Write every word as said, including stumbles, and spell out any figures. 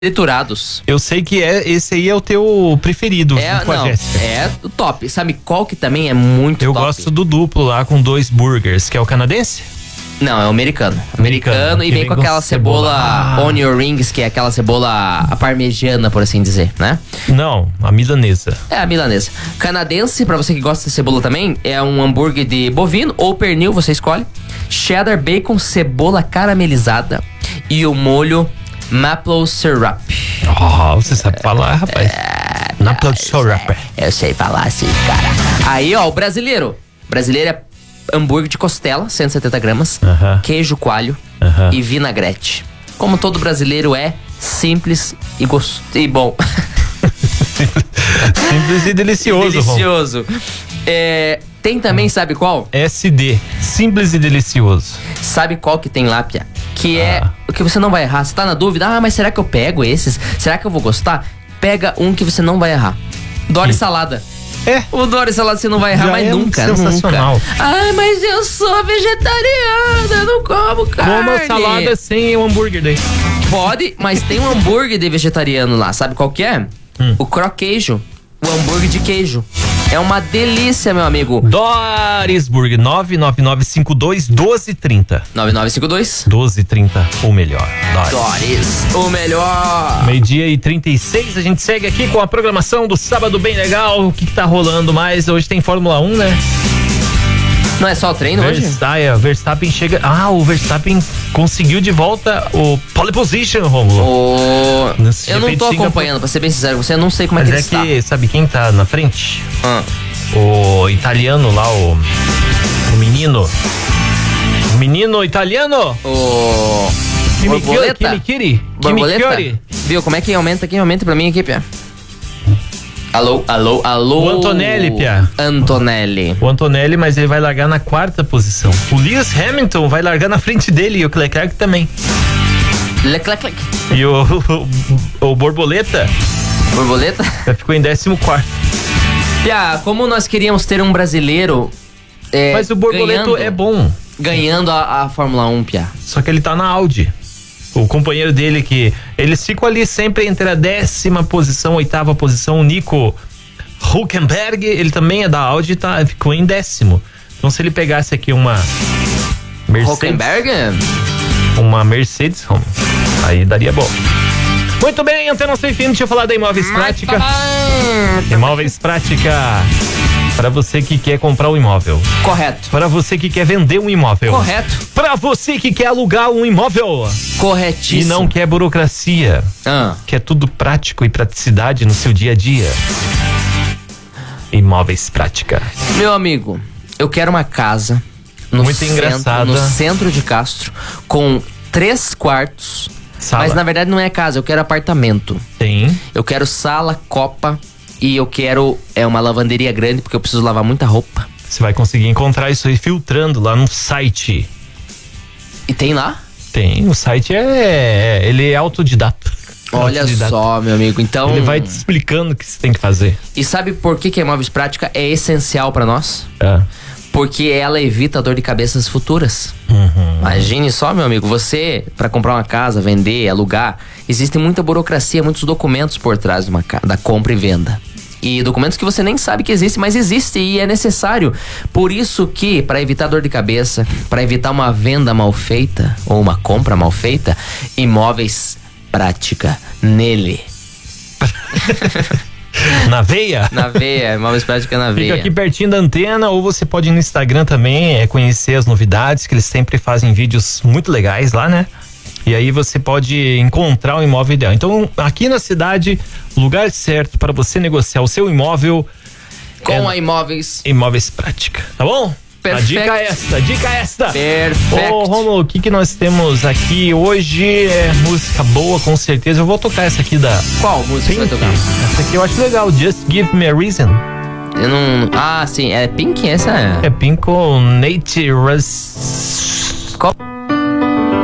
triturados. Eu sei que é, esse aí é o teu preferido. É, não, é o top. Sabe qual que também é muito eu top? Eu gosto do duplo lá com dois burgers, que é o canadense? Não, é o americano. Americano, americano e vem, vem com aquela cebola, cebola ah. onion rings, que é aquela cebola a parmegiana, por assim dizer, né? Não, a milanesa. É, a milanesa. Canadense, pra você que gosta de cebola também, é um hambúrguer de bovino ou pernil, você escolhe. Cheddar, bacon, cebola caramelizada e o molho maple syrup. Oh, você sabe falar, rapaz. É, maple syrup. É, eu sei falar assim, cara. Aí, ó, o brasileiro. Brasileiro é hambúrguer de costela, cento e setenta gramas, uh-huh. queijo coalho uh-huh. e vinagrete. Como todo brasileiro é, simples e, gost... e bom. Simples e delicioso. Delicioso. É, tem também, sabe qual? S D, simples e delicioso. Sabe qual que tem lá, Pia? Que ah. é o que você não vai errar. Você tá na dúvida? Ah, mas será que eu pego esses? Será que eu vou gostar? Pega um que você não vai errar. Dory salada. É. O Dory salada você não vai errar mais é nunca, sensacional. nunca. Ai, mas eu sou vegetariana, eu não como carne. Coma salada sem o hambúrguer daí. Pode, mas tem um hambúrguer de vegetariano lá. Sabe qual que é? Hum. O croqueijo. O hambúrguer de queijo. É uma delícia, meu amigo. Doris Burger, nove nove nove cinco dois, um dois três zero. nove nove cinco dois? um dois três zero, o melhor. Doris, o melhor. Meio-dia e trinta e seis, a gente segue aqui com a programação do sábado bem legal. O que, que tá rolando mais? Hoje tem Fórmula um, né? Não é só o treino Verstappen, hoje? Verstappen chega... Ah, o Verstappen conseguiu de volta o pole position, Romulo. O... Eu não tô acompanhando, pra ser bem sincero, você não sei como Mas é que é ele está. Mas é que, sabe quem tá na frente? Ah. O italiano lá, o... O menino... O menino italiano? O... Borboleta? Kimikiri? Borboleta? Viu, como é que aumenta? Quem aumenta pra mim aqui, Pia? Alô, alô, alô. O Antonelli, Pia. Antonelli. O Antonelli, mas ele vai largar na quarta posição. O Lewis Hamilton vai largar na frente dele e o Leclerc também. Leclerc. E o, o, o Borboleta. Borboleta? Ficou em décimo quarto. Pia, como nós queríamos ter um brasileiro. É, mas o Borboleta ganhando, é bom. Ganhando a, a Fórmula um, Pia. Só que ele tá na Audi. O companheiro dele que... Eles ficam ali sempre entre a décima posição, oitava posição. O Nico Hülkenberg, ele também é da Audi e tá, ficou em décimo. Então se ele pegasse aqui uma Mercedes... Hülkenberg? Uma Mercedes, aí daria bom. Muito bem, Antena Sem Fim, deixa eu falar da Imóveis Prática. Imóveis Prática... Para você que quer comprar um imóvel. Correto. Para você que quer vender um imóvel. Correto. Para você que quer alugar um imóvel. Corretíssimo. E não quer burocracia. Ah. Quer tudo prático e praticidade no seu dia a dia. Imóveis Prática. Meu amigo, eu quero uma casa no muito centro, engraçada. no centro de Castro, com três quartos. Sala. Mas na verdade não é casa, eu quero apartamento. Tem. Eu quero sala, copa. E eu quero é uma lavanderia grande, porque eu preciso lavar muita roupa. Você vai conseguir encontrar isso aí filtrando lá no site. E tem lá? Tem, o site é... Ele é autodidata. Olha autodidata. Só, meu amigo, então... Ele vai te explicando o que você tem que fazer. E sabe por que, que a Imóveis Prática é essencial pra nós? É. Porque ela evita a dor de cabeças futuras. Uhum. Imagine só, meu amigo, você, pra comprar uma casa, vender, alugar, existe muita burocracia, muitos documentos por trás de uma, da compra e venda. E documentos que você nem sabe que existe, mas existe e é necessário. Por isso que, para evitar dor de cabeça, para evitar uma venda mal feita ou uma compra mal feita, Imóveis Prática nele. Na veia? Na veia, Imóveis Prática na veia. Fica aqui pertinho da antena, ou você pode ir no Instagram também, é, conhecer as novidades, que eles sempre fazem vídeos muito legais lá, né? E aí você pode encontrar o imóvel ideal. Então, aqui na cidade, o lugar certo para você negociar o seu imóvel com é a Imóveis Imóveis Prática, tá bom? Perfeito. A dica é esta, a dica é esta. Perfeito. Ô, Romulo, o que que nós temos aqui hoje? É música boa, com certeza. Eu vou tocar essa aqui da... Qual música Pink. você vai tocar? Essa aqui eu acho legal, Just Give Me a Reason. Eu não... Ah, sim, é Pink essa? É, é Pink com Nate Russ...